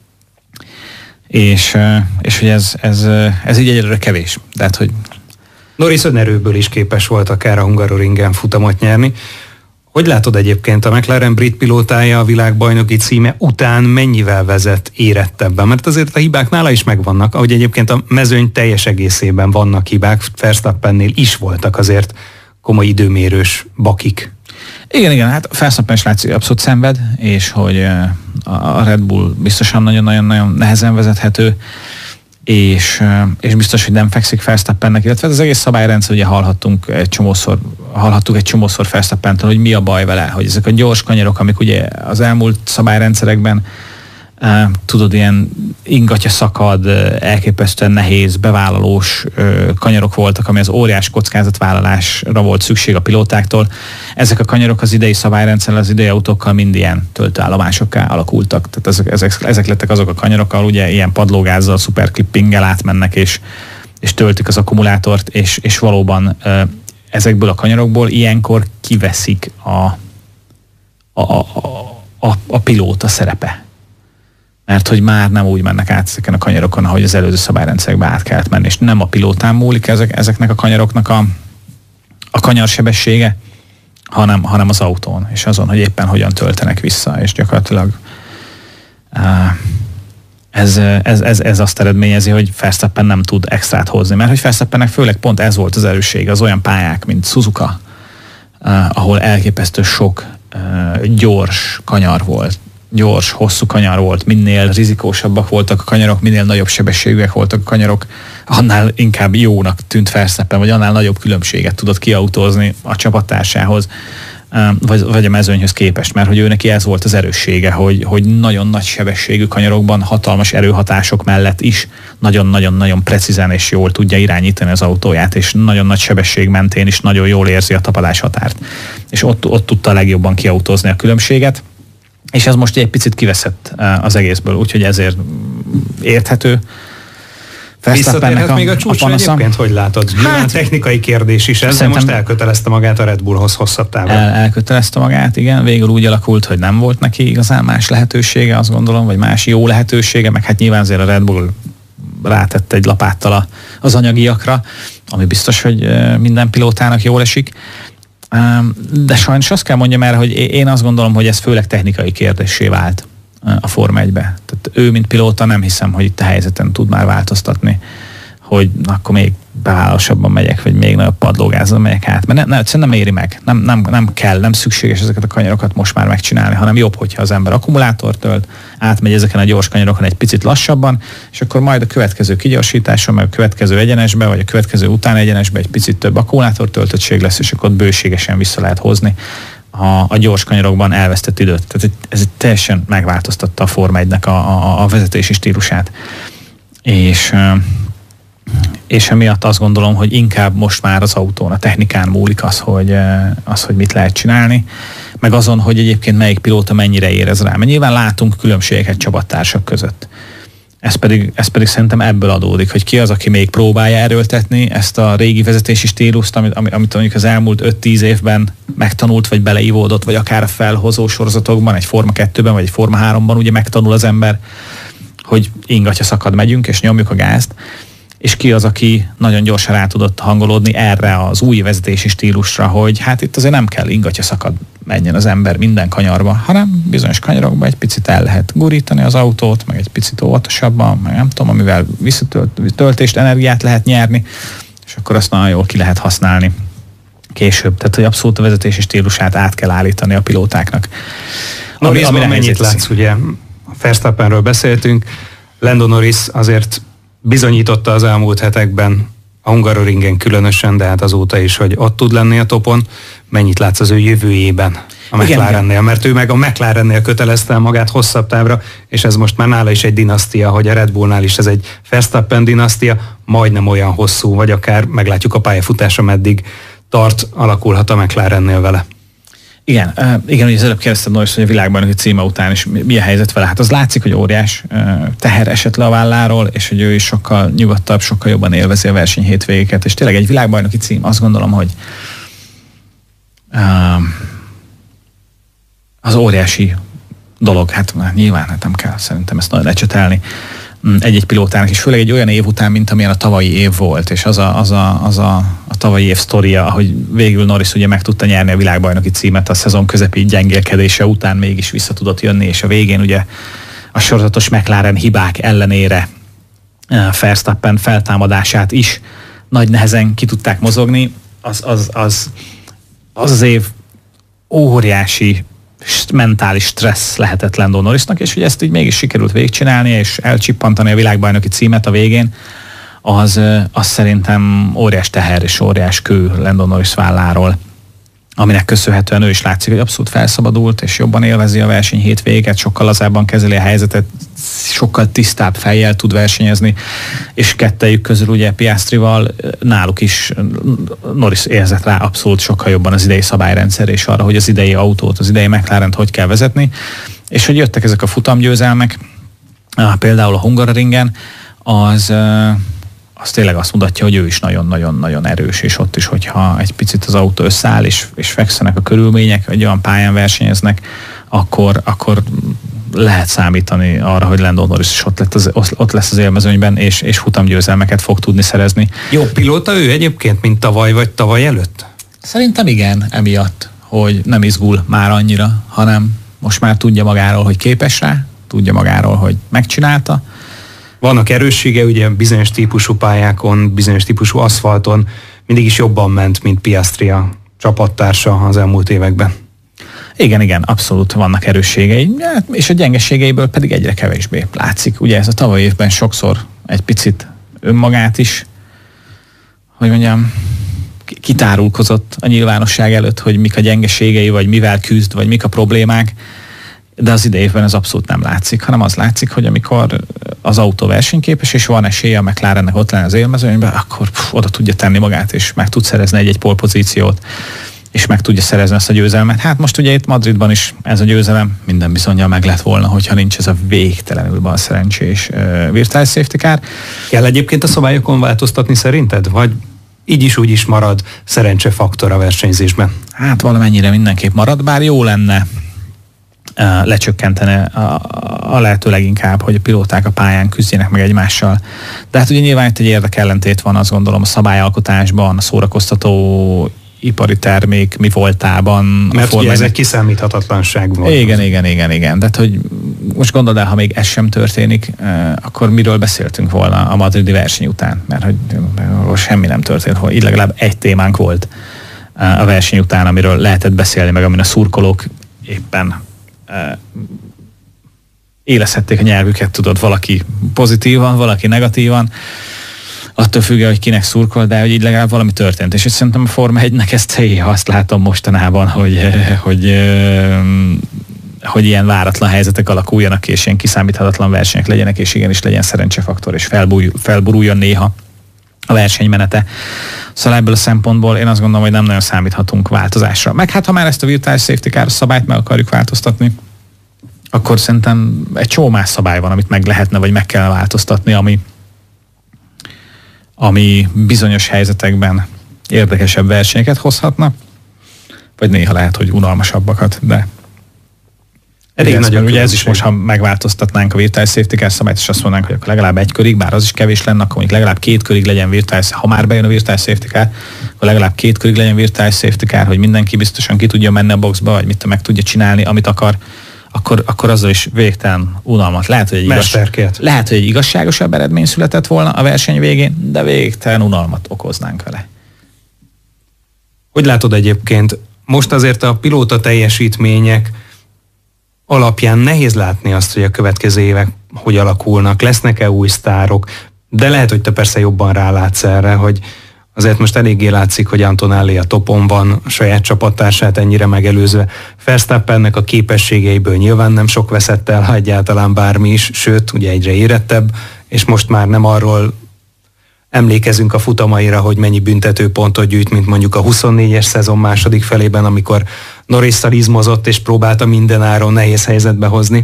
és hogy ez így egyelőre kevés. Tehát, hogy Norris önerőből is képes volt akár a Hungaroringen futamot nyerni. Hogy látod egyébként, a McLaren brit pilótája a világbajnoki címe után mennyivel vezet érettebben? Mert azért a hibák nála is megvannak, ahogy egyébként a mezőny teljes egészében vannak hibák, Verstappennél is voltak azért komoly időmérős bakik. Igen, hát Verstappen is látszik, abszolút szenved, és hogy a Red Bull biztosan nagyon-nagyon nehezen vezethető, és biztos, hogy nem fekszik Verstappennek, illetve az egész szabályrendszer, ugye hallhattuk egy csomószor Verstappentől, hogy mi a baj vele, hogy ezek a gyors kanyarok, amik ugye az elmúlt szabályrendszerekben tudod, ilyen ingatja szakad, elképesztően nehéz, bevállalós kanyarok voltak, ami az óriás kockázatvállalásra volt szükség a pilótáktól. Ezek a kanyarok az idei szabályrendszerrel, az idei autókkal mind ilyen töltőállomásokká alakultak. Tehát ezek lettek azok a kanyarok, ahol ugye ilyen padlógázzal, szuperklippinggel átmennek, és töltik az akkumulátort, és valóban ezekből a kanyarokból ilyenkor kiveszik a pilóta szerepe. Mert hogy már nem úgy mennek át ezeken a kanyarokon, ahogy az előző szabályrendszerekbe át kellett menni, és nem a pilótán múlik ezeknek a kanyaroknak a kanyarsebessége, hanem az autón, és azon, hogy éppen hogyan töltenek vissza, és gyakorlatilag ez azt eredményezi, hogy Verstappen nem tud extrát hozni, mert hogy Verstappennek főleg pont ez volt az erőssége, az olyan pályák, mint Suzuka, ahol elképesztő sok gyors kanyar volt, gyors, hosszú kanyar volt, minél rizikósabbak voltak a kanyarok, minél nagyobb sebességűek voltak a kanyarok, annál inkább jónak tűnt Verstappen, vagy annál nagyobb különbséget tudott kiautózni a csapattársához, vagy a mezőnyhöz képest, mert hogy ő neki ez volt az erőssége, hogy nagyon nagy sebességű kanyarokban hatalmas erőhatások mellett is nagyon-nagyon-nagyon precízen és jól tudja irányítani az autóját, és nagyon nagy sebesség mentén is nagyon jól érzi a tapadás határt. És ott tudta a legjobban kiautózni a különbséget, és ez most egy picit kiveszett az egészből, úgyhogy ezért érthető. Visszatérhet még a csúcsra egyébként, hogy látod? Hát, technikai kérdés is ez, de most elkötelezte magát a Red Bullhoz hosszabb távon. Elkötelezte magát, igen. Végül úgy alakult, hogy nem volt neki igazán más lehetősége, azt gondolom, vagy más jó lehetősége, meg hát nyilván azért a Red Bull rátett egy lapáttal az anyagiakra, ami biztos, hogy minden pilótának jól esik. De sajnos azt kell mondjam erre, hogy én azt gondolom, hogy ez főleg technikai kérdéssé vált a Forma 1-be. Tehát ő, mint pilóta, nem hiszem, hogy itt a helyzeten tud már változtatni, hogy akkor még bevállalosabban megyek, vagy még nagyobb padlógázzal megyek át, mert egyszerűen nem éri meg, nem kell, nem szükséges ezeket a kanyarokat most már megcsinálni, hanem jobb, hogyha az ember akkumulátort tölt, átmegy ezeken a gyors kanyarokon egy picit lassabban, és akkor majd a következő kigyorsításon, meg a következő egyenesbe, vagy a következő utáni egyenesbe egy picit több akkumulátor töltöttség lesz, és akkor bőségesen vissza lehet hozni a gyors kanyarokban elvesztett időt. Tehát ez teljesen megváltoztatta a Forma 1-nek a vezetési stílusát. És emiatt azt gondolom, hogy inkább most már az autón, a technikán múlik az, hogy mit lehet csinálni, meg azon, hogy egyébként melyik pilóta mennyire érez rá. Mert nyilván látunk különbségeket csapattársak között. Ez pedig szerintem ebből adódik, hogy ki az, aki még próbálja erőltetni ezt a régi vezetési stílust, amit mondjuk az elmúlt 5-10 évben megtanult, vagy beleivódott, vagy akár a felhozó sorozatokban, egy Forma 2-ben, vagy egy Forma 3-ban ugye megtanul az ember, hogy ingatja szakad megyünk, és nyomjuk a gázt, és ki az, aki nagyon gyorsan rá tudott hangolódni erre az új vezetési stílusra, hogy hát itt azért nem kell ingatja szakad menjen az ember minden kanyarba, hanem bizonyos kanyarokban egy picit el lehet gurítani az autót, meg egy picit óvatosabban, meg nem tudom, amivel visszatöltést, energiát lehet nyerni, és akkor azt nagyon jól ki lehet használni később. Tehát, hogy abszolút a vezetési stílusát át kell állítani a pilótáknak. Norrisban mennyit látsz, ugye? A Verstappenről beszéltünk, Lando Norris azért bizonyította az elmúlt hetekben, a Hungaroringen különösen, de hát azóta is, hogy ott tud lenni a topon. Mennyit látsz az ő jövőjében a McLarennél? Mert ő meg a McLarennél kötelezte el magát hosszabb távra, és ez most már nála is egy dinasztia, hogy a Red Bullnál is ez egy Verstappen dinasztia, majdnem olyan hosszú, vagy akár meglátjuk a pályafutása meddig tart, alakulhat a McLarennél vele. Igen, ugye az előbb kérdezted Norris, hogy a világbajnoki címe után is mi a helyzet vele. Hát az látszik, hogy óriás teher esett le a válláról, és hogy ő is sokkal nyugodtabb, sokkal jobban élvezi a verseny hétvégéket, és tényleg egy világbajnoki cím, azt gondolom, hogy az óriási dolog, hát nyilván nem kell szerintem ezt nagyon lecsetelni egy-egy pilótának, és főleg egy olyan év után, mint amilyen a tavalyi év volt, és az a tavalyi év sztoria, hogy végül Norris ugye meg tudta nyerni a világbajnoki címet a szezon közepi gyengélkedése után mégis vissza tudott jönni, és a végén ugye a sorozatos McLaren hibák ellenére Verstappen feltámadását is nagy nehezen ki tudták mozogni, az év óriási mentális stressz lehetett Lando Norrisnak, és hogy ezt így mégis sikerült végigcsinálni, és elcsippantani a világbajnoki címet a végén, az szerintem óriás teher és óriás kő Lando Norris válláról, aminek köszönhetően ő is látszik, hogy abszolút felszabadult, és jobban élvezi a verseny hétvégét, sokkal lazábban kezeli a helyzetet, sokkal tisztább fejjel tud versenyezni, és kettejük közül ugye Piastrival náluk is Norris érzett rá abszolút sokkal jobban az idei szabályrendszer, és arra, hogy az idei autót, az idei McLarent hogy kell vezetni, és hogy jöttek ezek a futamgyőzelmek, például a Hungaroringen, az tényleg azt mutatja, hogy ő is nagyon-nagyon-nagyon erős, és ott is, hogyha egy picit az autó összeáll, és fekszenek a körülmények, egy olyan pályán versenyeznek, akkor lehet számítani arra, hogy Lando Norris is ott lesz az élmezőnyben, és futamgyőzelmeket fog tudni szerezni. Jó pilóta ő egyébként, mint tavaly vagy tavaly előtt? Szerintem igen, emiatt, hogy nem izgul már annyira, hanem most már tudja magáról, hogy képes rá, tudja magáról, hogy megcsinálta. Vannak erőssége, ugye bizonyos típusú pályákon, bizonyos típusú aszfalton mindig is jobban ment, mint Piastri a csapattársa az elmúlt években. Igen, abszolút vannak erősségei, és a gyengeségeiből pedig egyre kevésbé látszik. Ugye ez a tavalyi évben sokszor egy picit önmagát is, hogy mondjam, kitárulkozott a nyilvánosság előtt, hogy mik a gyengeségei, vagy mivel küzd, vagy mik a problémák, de az idei évben ez abszolút nem látszik, hanem az látszik, hogy amikor az autó versenyképes, és van esélye a McLarennek ott lenni az élmezőnyben, akkor oda tudja tenni magát, és meg tud szerezni egy polpozíciót, és meg tudja szerezni ezt a győzelmet. Hát most ugye itt Madridban is ez a győzelem minden bizonnyal meg lett volna, hogyha nincs ez a végtelenül balszerencsés virtuális safety car. Kell egyébként a szabályokon változtatni szerinted? Vagy így is úgy is marad szerencsefaktor a versenyzésben? Hát valamennyire mindenképp marad, bár jó lenne lecsökkentene a lehető leginkább, hogy a pilóták a pályán küzdjenek meg egymással. De hát ugye nyilván itt egy érdekellentét van, azt gondolom, a szabályalkotásban, a szórakoztató ipari termék mi voltában. Mert ugye ez egy kiszámíthatatlanság volt. Igen. Tehát, hogy most gondold el, ha még ez sem történik, akkor miről beszéltünk volna a madridi verseny után? Mert hogy semmi nem történt, hogy így legalább egy témánk volt a verseny után, amiről lehetett beszélni, meg amin a szurkolók éppen élezhették a nyelvüket, tudod, valaki pozitívan, valaki negatívan, attól függően, hogy kinek szurkol, de hogy így legalább valami történt. És szerintem a Forma 1-nek ezt célja, azt látom mostanában, hogy ilyen váratlan helyzetek alakuljanak, és ilyen kiszámíthatatlan versenyek legyenek, és igenis legyen szerencsefaktor, és felburuljon néha a versenymenete. Szóval ebből a szempontból én azt gondolom, hogy nem nagyon számíthatunk változásra. Meg hát, ha már ezt a virtuális safety car szabályt meg akarjuk változtatni, akkor szerintem egy csomó más szabály van, amit meg lehetne, vagy meg kell változtatni, ami bizonyos helyzetekben érdekesebb versenyeket hozhatna, vagy néha lehet, hogy unalmasabbakat, de elég nagyon. Ugye ez is most, ha megváltoztatnánk a virtuális safety car szabályt, és azt mondanánk, hogy akkor legalább 1 körig, bár az is kevés lenne, akkor mondjuk legalább 2 körig legyen virtuális, ha már bejön a virtuális safety car, akkor legalább 2 körig legyen virtuális safety car, hogy mindenki biztosan ki tudja menni a boxba, vagy mit meg tudja csinálni, amit akar, akkor azzal is végtelen unalmat. Lehet, hogy egy igazságosabb eredmény született volna a verseny végén, de végtelen unalmat okoznánk vele. Hogy látod egyébként, most azért a pilóta teljesítmények alapján nehéz látni azt, hogy a következő évek hogy alakulnak, lesznek-e új sztárok, de lehet, hogy te persze jobban rálátsz erre, hogy azért most eléggé látszik, hogy Antonelli a topon van, a saját csapattársát ennyire megelőzve. Verstappennek a képességeiből nyilván nem sok veszett el, ha egyáltalán bármi is, sőt, ugye egyre érettebb, és most már nem arról emlékezünk a futamaira, hogy mennyi büntetőpontot gyűjt, mint mondjuk a 24-es szezon második felében, amikor Norrisszal izmozott és próbálta mindenáron nehéz helyzetbe hozni.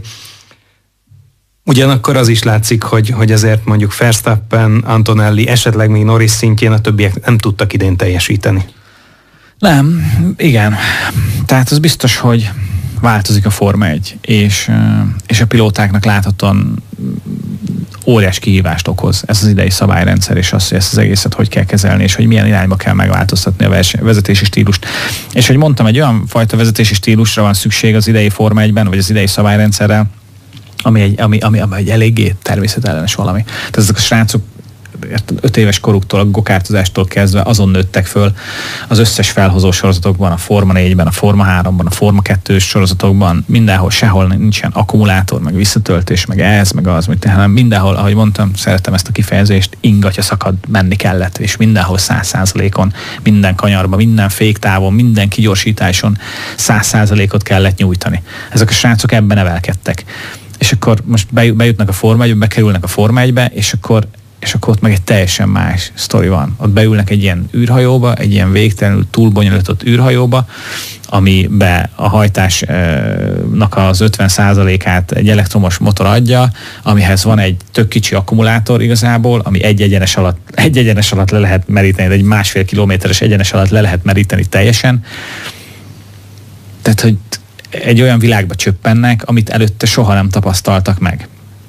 Ugyanakkor az is látszik, hogy azért mondjuk Verstappen, Antonelli, esetleg még Norris szintjén a többiek nem tudtak idén teljesíteni. Nem, igen. Tehát az biztos, hogy változik a Forma 1, és a pilótáknak láthatóan óriás kihívást okoz ez az idei szabályrendszer, és az, hogy ezt az egészet hogy kell kezelni, és hogy milyen irányba kell megváltoztatni a vezetési stílust. És hogy mondtam, egy olyan fajta vezetési stílusra van szükség az idei Forma 1-ben, vagy az idei szabályrendszerrel, ami egy eléggé természetellenes valami. Tehát ezek a srácok 5 éves koruktól, a gokártozástól kezdve azon nőttek föl az összes felhozó sorozatokban, a Forma 4-ben, a Forma 3-ban, a Forma 2-s sorozatokban, mindenhol, sehol nincsen akkumulátor, meg visszatöltés, meg ez, meg az, hanem mindenhol, ahogy mondtam, szeretem ezt a kifejezést, ingatja szakad menni kellett, és mindenhol 100%-on, minden kanyarban, minden féktávon, minden kigyorsításon 100%-ot kellett nyújtani. Ezek a srácok ebben nevelkedtek. És akkor most bejutnak a Forma 1-be, bekerülnek a Forma 1-be, és akkor ott meg egy teljesen más sztori van. Ott beülnek egy ilyen űrhajóba, egy ilyen végtelenül túlbonyolított űrhajóba, amibe a hajtásnak az 50%-át egy elektromos motor adja, amihez van egy tök kicsi akkumulátor igazából, ami egy egyenes alatt le lehet meríteni, de egy 1,5 kilométeres egyenes alatt le lehet meríteni teljesen. Tehát, hogy egy olyan világba csöppennek, amit előtte soha nem tapasztaltak meg.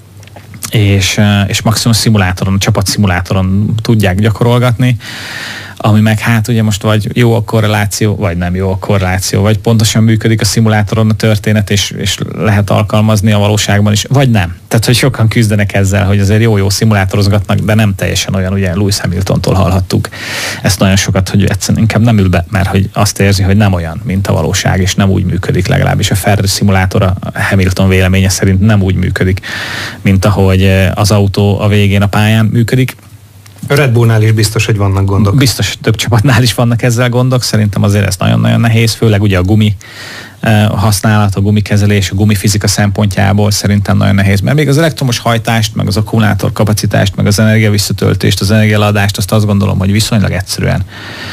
És maximum szimulátoron, csapatszimulátoron tudják gyakorolgatni, ami meg hát ugye most vagy jó a korreláció, vagy nem jó a korreláció, vagy pontosan működik a szimulátoron a történet, és lehet alkalmazni a valóságban is, vagy nem. Tehát, hogy sokan küzdenek ezzel, hogy azért jó szimulátorozgatnak, de nem teljesen olyan, ugye Lewis Hamiltontól hallhattuk ezt nagyon sokat, hogy egyszerűen inkább nem ül be, mert hogy azt érzi, hogy nem olyan, mint a valóság, és nem úgy működik, legalábbis a Ferrari szimulátor a Hamilton véleménye szerint nem úgy működik, mint ahogy az autó a végén a pályán működik. A Red Bullnál is biztos, hogy vannak gondok. Biztos, több csapatnál is vannak ezzel gondok, szerintem azért ez nagyon-nagyon nehéz, főleg ugye a gumi használat, a gumikezelés, a gumifizika szempontjából szerintem nagyon nehéz, mert még az elektromos hajtást, meg az akkumulátor kapacitást, meg az energia visszatöltést, az energialadást, azt gondolom, hogy viszonylag egyszerűen.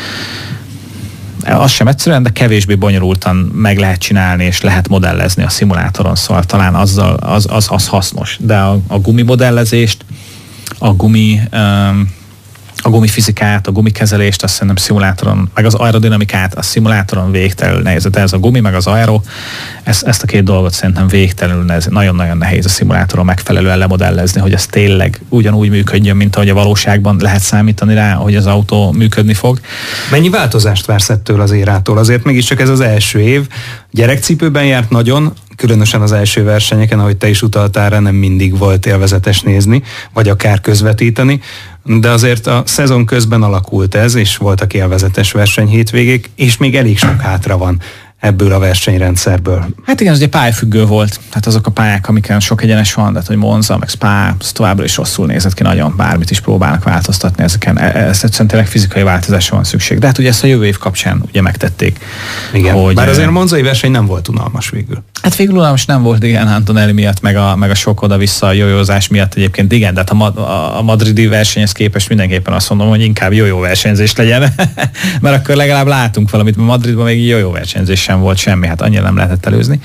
Az sem egyszerűen, de kevésbé bonyolultan meg lehet csinálni, és lehet modellezni a szimulátoron, szóval talán az hasznos. De a gumi modellezést, a gumi a gumifizikát, a gumikezelést, azt szerintem szimulátoron, meg az aerodinamikát, a szimulátoron végtelenül nehéz. De ez a gumi, meg az aero, ezt a két dolgot szerintem végtelenül nehéz, nagyon-nagyon nehéz a szimulátoron megfelelően lemodellezni, hogy ez tényleg ugyanúgy működjön, mint ahogy a valóságban lehet számítani rá, hogy az autó működni fog. Mennyi változást vársz ettől az érától? Azért mégiscsak ez az első év. Gyerekcipőben járt nagyon, különösen az első versenyeken, ahogy te is utaltál rá, nem mindig volt élvezetes nézni, vagy akár közvetíteni, de azért a szezon közben alakult ez, és voltak élvezetes versenyhétvégék, és még elég sok hátra van ebből a versenyrendszerből. Hát igen, ez ugye pályafüggő volt. Tehát azok a pályák, amiken sok egyenes van, tehát hogy Monza, meg Spa, az továbbra is rosszul nézett ki nagyon, bármit is próbálnak változtatni ezeken. Ez egyszerűen tényleg fizikai változásra van szükség. De hát ugye ezt a jövő év kapcsán ugye megtették. Igen, hogy, bár azért a monzai verseny nem volt unalmas végül. Hát végül unalmas nem volt, igen, Antonelli miatt, meg a sok oda-vissza a jójózás miatt egyébként, igen, de hát a madridi versenyhez képest mindenképpen azt mondom, hogy inkább jó versenyzés legyen, mert akkor legalább látunk valamit, mert Madridban még jó versenyzés sem volt semmi, hát annyira nem lehetett előzni.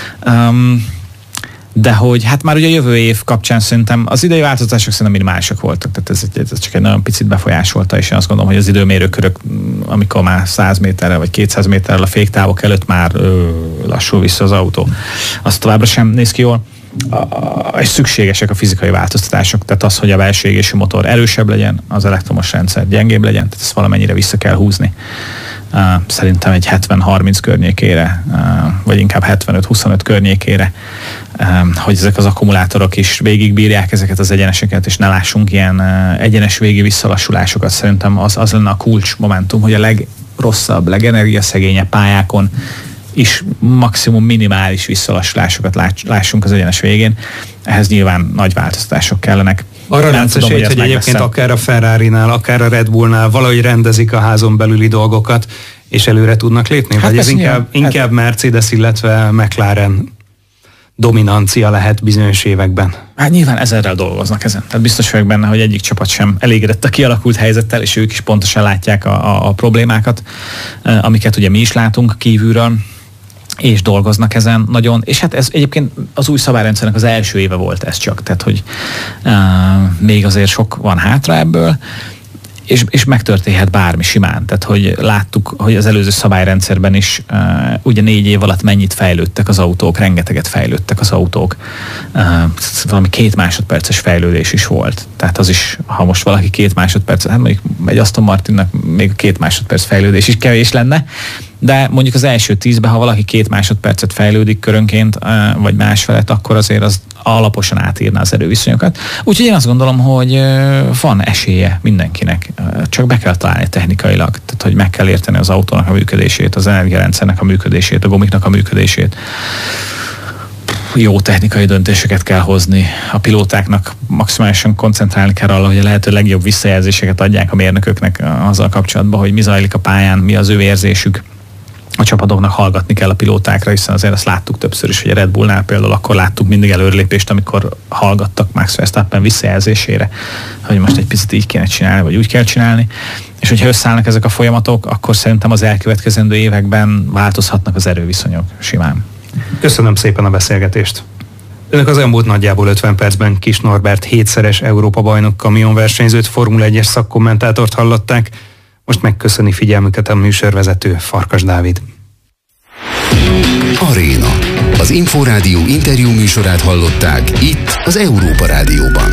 De hogy hát már ugye a jövő év kapcsán szerintem az idei változások szerintem minimálisak voltak, tehát ez csak egy nagyon picit befolyásolta, és én azt gondolom, hogy az időmérőkörök, amikor már 100 méterrel vagy 200 méterrel a féktávok előtt már lassul vissza az autó, az továbbra sem néz ki jól. És szükségesek a fizikai változtatások, tehát az, hogy a belső égésű motor erősebb legyen, az elektromos rendszer gyengébb legyen, tehát ezt valamennyire vissza kell húzni. Szerintem egy 70-30 környékére, vagy inkább 75-25 környékére, hogy ezek az akkumulátorok is végigbírják ezeket az egyeneseket, és ne lássunk ilyen egyenes végi visszalassulásokat. Szerintem az lenne a kulcs momentum, hogy a legrosszabb, legenergiaszegényebb pályákon is maximum minimális visszalassulásokat lássunk az egyenes végén. Ehhez nyilván nagy változtatások kellenek. Arra nem tudom, hogy egyébként akár a Ferrarinál, akár a Red Bullnál valahogy rendezik a házon belüli dolgokat, és előre tudnak lépni? Hát vagy ez inkább Mercedes, illetve McLaren dominancia lehet bizonyos években? Hát nyilván ezerrel dolgoznak ezen. Tehát biztos vagyok benne, hogy egyik csapat sem elégedett a kialakult helyzettel, és ők is pontosan látják a problémákat, amiket ugye mi is látunk kívülről, és dolgoznak ezen nagyon, és hát ez egyébként az új szabályrendszernek az első éve volt ez csak, tehát hogy még azért sok van hátra ebből, és megtörténhet bármi simán. Tehát, hogy láttuk, hogy az előző szabályrendszerben is ugye 4 év alatt mennyit fejlődtek az autók, rengeteget fejlődtek az autók. Valami 2 másodperces fejlődés is volt. Tehát az is, ha most valaki 2 másodperc, hát mondjuk egy Aston Martinnak még 2 másodperc fejlődés is kevés lenne, de mondjuk az első 10-ben, ha valaki 2 másodpercet fejlődik körönként, vagy másfelett, akkor azért az alaposan átírná az erőviszonyokat. Úgyhogy én azt gondolom, hogy van esélye mindenkinek, csak be kell találni technikailag, tehát hogy meg kell érteni az autónak a működését, az energiarendszernek a működését, a gumiknak a működését. Jó technikai döntéseket kell hozni. A pilótáknak maximálisan koncentrálni kell arra, hogy a lehető legjobb visszajelzéseket adják a mérnököknek azzal kapcsolatban, hogy mi zajlik a pályán, mi az ő érzésük. A csapatoknak hallgatni kell a pilótákra, hiszen azért azt láttuk többször is, hogy a Red Bullnál például akkor láttuk mindig előrelépést, amikor hallgattak Max Verstappen visszajelzésére, hogy most egy picit így kéne csinálni, vagy úgy kell csinálni. És hogyha összeállnak ezek a folyamatok, akkor szerintem az elkövetkezendő években változhatnak az erőviszonyok simán. Köszönöm szépen a beszélgetést. Önök az elmúlt nagyjából 50 percben Kiss Norbert 7-szeres Európa-bajnok kamionversenyzőt, Formula 1-es szakkommentátort hallották. Most megköszöni figyelmüket a műsorvezető, Farkas Dávid. Aréna. Az Inforádió interjú műsorát hallották itt az Európa Rádióban.